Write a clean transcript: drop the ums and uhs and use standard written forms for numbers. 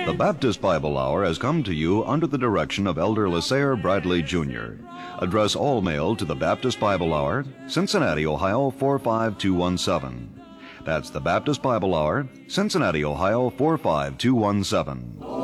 The Baptist Bible Hour has come to you under the direction of Elder LaSalle Bradley, Jr. Address all mail to the Baptist Bible Hour, Cincinnati, Ohio 45217. That's the Baptist Bible Hour, Cincinnati, Ohio 45217.